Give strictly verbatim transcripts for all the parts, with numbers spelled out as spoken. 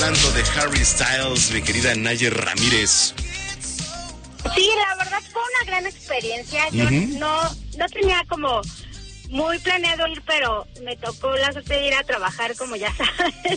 hablando de Harry Styles, mi querida Nayer Ramírez. Sí, la verdad fue una gran experiencia. Yo uh-huh. no, no tenía como muy planeado ir, pero me tocó la suerte de ir a trabajar, como ya sabes.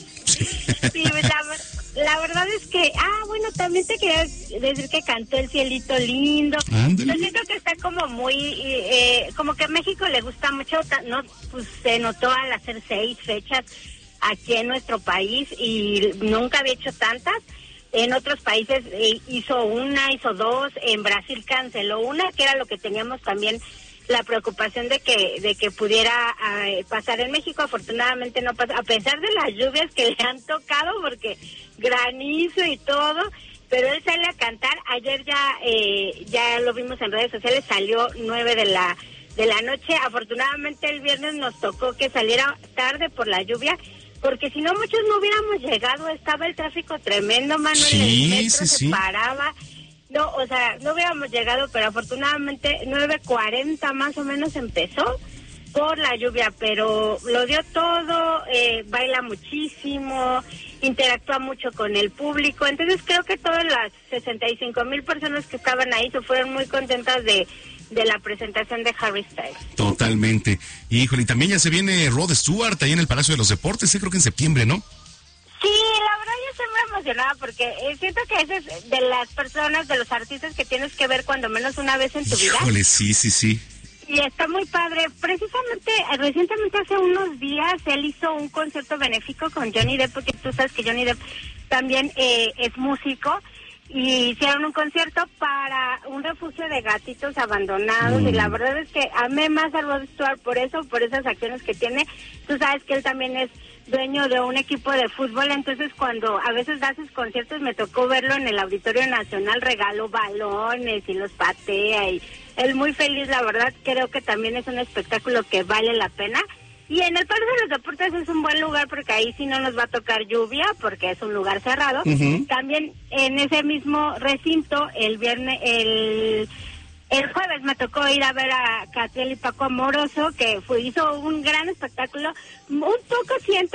Sí, la, la verdad es que, ah, bueno, también te quería decir que cantó El Cielito Lindo. Ándale. Yo siento que está como muy, eh, como que a México le gusta mucho, no, pues se notó al hacer seis fechas aquí en nuestro país y nunca había hecho tantas. En otros países eh, hizo una, hizo dos, en Brasil canceló una, que era lo que teníamos también la preocupación de que de que pudiera eh, pasar en México. Afortunadamente no pasó, a pesar de las lluvias que le han tocado, porque granizo y todo, pero él sale a cantar. Ayer ya eh, ya lo vimos en redes sociales, salió nueve de la de la noche. Afortunadamente el viernes nos tocó que saliera tarde por la lluvia, porque si no muchos no hubiéramos llegado. Estaba el tráfico tremendo, Manuel, sí, el metro sí, se sí. paraba. No, o sea, no hubiéramos llegado, pero afortunadamente nueve cuarenta más o menos empezó por la lluvia, pero lo dio todo, eh, baila muchísimo, interactúa mucho con el público. Entonces creo que todas las sesenta y cinco mil personas que estaban ahí se fueron muy contentas de de la presentación de Harry Styles. Totalmente. Híjole, y también ya se viene Rod Stewart ahí en el Palacio de los Deportes, ¿eh? Creo que en septiembre, ¿no? Sí, la verdad yo estoy muy emocionada porque eh, siento que ese es de las personas, de los artistas que tienes que ver cuando menos una vez en tu vida. Híjole, sí, sí, sí. Y está muy padre. Precisamente, recientemente hace unos días, él hizo un concierto benéfico con Johnny Depp, porque tú sabes que Johnny Depp también eh, es músico. Y hicieron un concierto para un refugio de gatitos abandonados mm. y la verdad es que amé más a Rod Stewart por eso, por esas acciones que tiene. Tú sabes que él también es dueño de un equipo de fútbol, entonces cuando a veces da sus conciertos me tocó verlo en el Auditorio Nacional, regaló balones y los patea y él muy feliz. La verdad creo que también es un espectáculo que vale la pena. Y en el Palacio de los Deportes es un buen lugar porque ahí sí no nos va a tocar lluvia porque es un lugar cerrado. Uh-huh. También en ese mismo recinto el viernes, el, el jueves me tocó ir a ver a Catriel y Paco Amoroso, que fue, hizo un gran espectáculo. Un poco siento